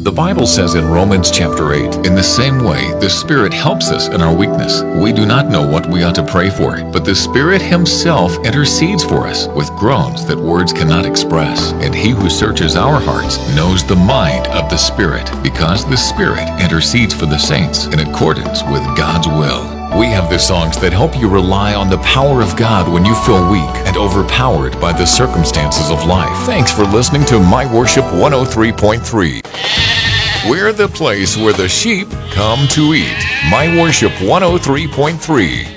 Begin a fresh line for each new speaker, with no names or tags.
The Bible says in Romans chapter 8, "In the same way, the Spirit helps us in our weakness. We do not know what we ought to pray for, but the Spirit Himself intercedes for us with groans that words cannot express. And He who searches our hearts knows the mind of the Spirit, because the Spirit intercedes for the saints in accordance with God's will." We have the songs that help you rely on the power of God when you feel weak and overpowered by the circumstances of life. Thanks for listening to My Worship 103.3. We're the place where the sheep come to eat. My Worship 103.3.